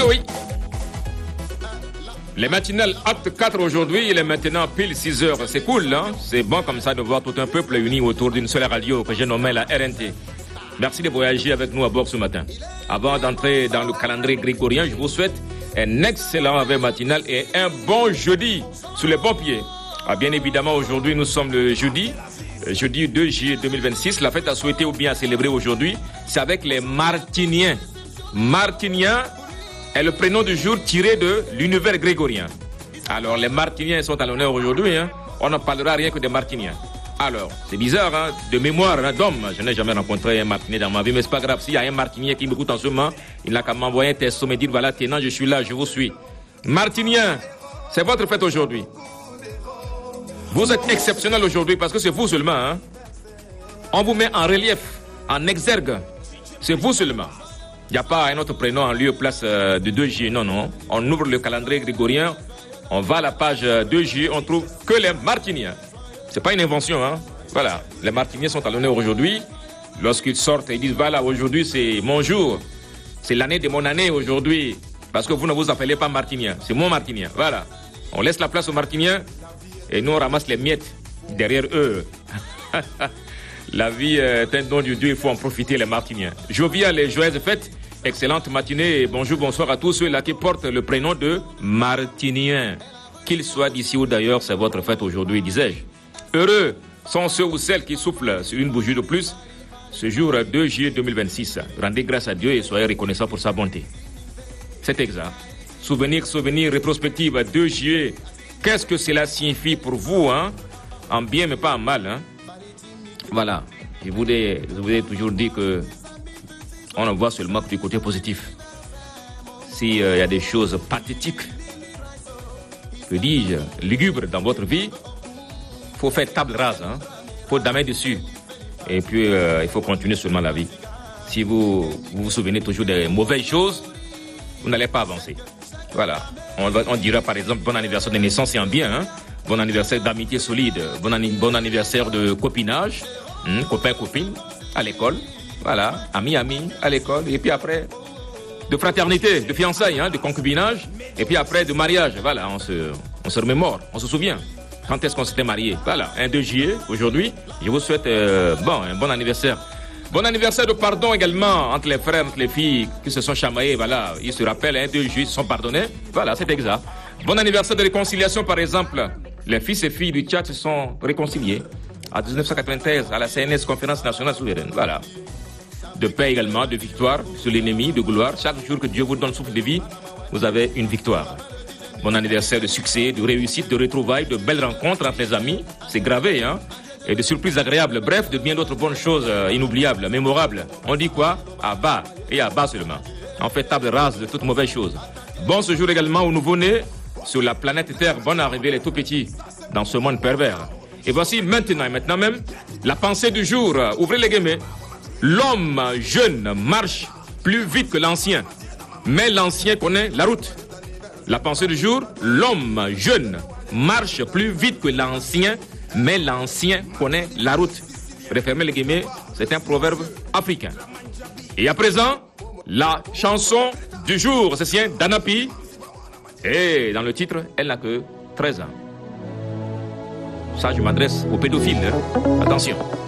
oui. Les matinales acte 4 aujourd'hui, il est maintenant pile 6 heures. C'est cool, hein? C'est bon comme ça de voir tout un peuple uni autour d'une seule radio que j'ai nommée la RNT. Merci de voyager avec nous à bord ce matin. Avant d'entrer dans le calendrier grégorien, je vous souhaite un excellent réveil matinal et un bon jeudi sur les bons pieds. Ah, bien évidemment, aujourd'hui, nous sommes le jeudi 2 juillet 2026. La fête à souhaiter ou bien à célébrer aujourd'hui, c'est avec les Martiniens. Martiniens est le prénom du jour tiré de l'univers grégorien. Alors, les Martiniens sont à l'honneur aujourd'hui. Hein. On ne parlera rien que des Martiniens. Alors, c'est bizarre, hein, de mémoire d'homme. Je n'ai jamais rencontré un Martinien dans ma vie, mais c'est pas grave. S'il y a un Martinien qui m'écoute en ce moment, il n'a qu'à m'envoyer un texto, me dire voilà, tenant, je suis là, je vous suis. Martiniens, c'est votre fête aujourd'hui. Vous êtes exceptionnel aujourd'hui parce que c'est vous seulement. Hein. On vous met en relief, en exergue. C'est vous seulement. Il n'y a pas un autre prénom en lieu place de 2 juillet. Non, non. On ouvre le calendrier grégorien, on va à la page 2 juillet, on trouve que les Martiniens. C'est pas une invention, hein. Voilà. Les Martiniens sont à l'honneur aujourd'hui. Lorsqu'ils sortent, ils disent voilà, aujourd'hui c'est mon jour. C'est l'année de mon année aujourd'hui. Parce que vous ne vous appelez pas Martinien. C'est mon Martinien. Voilà. On laisse la place aux Martiniens et nous on ramasse les miettes derrière eux. La vie est un don de Dieu, il faut en profiter les Martiniens. Jovial et joyeuses fêtes, excellente matinée et bonjour, bonsoir à tous ceux-là qui portent le prénom de Martinien. Qu'ils soient d'ici ou d'ailleurs, c'est votre fête aujourd'hui, disais-je. Heureux sont ceux ou celles qui soufflent sur une bougie de plus ce jour 2 juillet 2026. Rendez grâce à Dieu et soyez reconnaissants pour sa bonté. C'est exact. Souvenir, rétrospective 2 juillet. Qu'est-ce que cela signifie pour vous, hein? En bien mais pas en mal, hein? Voilà. Je vous ai toujours dit que on en voit seulement du côté positif. S'il y a des choses pathétiques, que dis-je, lugubres dans votre vie, il faut faire table rase, hein? Faut damer dessus. Et puis, il faut continuer seulement la vie. Si vous vous souvenez toujours des mauvaises choses, vous n'allez pas avancer. Voilà. On dira par exemple bon anniversaire de naissance et en bien, hein? Bon anniversaire d'amitié solide, bon anniversaire de copinage, copain-copine, à l'école. Voilà. Ami, à l'école. Et puis après, de fraternité, de fiançailles, hein? De concubinage. Et puis après, de mariage. Voilà. On se remémore, on se souvient. Quand est-ce qu'on s'était marié? Voilà, un 2 juillet, aujourd'hui. Je vous souhaite un bon anniversaire. Bon anniversaire de pardon également entre les frères, entre les filles qui se sont chamaillés. Voilà, ils se rappellent, un 2 juillet, ils se sont pardonnés. Voilà, c'est exact. Bon anniversaire de réconciliation, par exemple. Les fils et filles du Tchad se sont réconciliés en 1993 à la CNS, Conférence Nationale Souveraine. Voilà. De paix également, de victoire sur l'ennemi, de gloire. Chaque jour que Dieu vous donne souffle de vie, vous avez une victoire. Bon anniversaire de succès, de réussite, de retrouvailles, de belles rencontres entre les amis. C'est gravé, hein? Et de surprises agréables. Bref, de bien d'autres bonnes choses inoubliables, mémorables. On dit quoi? À bas et à bas seulement. On fait table rase de toutes mauvaises choses. Bon séjour également aux nouveau-nés sur la planète Terre. Bonne arrivée les tout petits dans ce monde pervers. Et voici maintenant même, la pensée du jour. Ouvrez les guillemets. L'homme jeune marche plus vite que l'ancien. Mais l'ancien connaît la route. La pensée du jour, l'homme jeune marche plus vite que l'ancien, mais l'ancien connaît la route. Refermez les guillemets, c'est un proverbe africain. Et à présent, la chanson du jour, c'est sien d'Anapi. Et dans le titre, elle n'a que 13 ans. Ça, je m'adresse aux pédophiles. Hein. Attention.